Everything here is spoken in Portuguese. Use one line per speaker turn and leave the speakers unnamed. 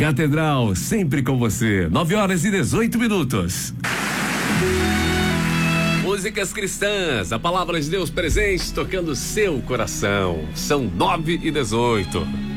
Catedral, sempre com você. 9h18. Músicas cristãs, a palavra de Deus presente tocando seu coração. São 9h18.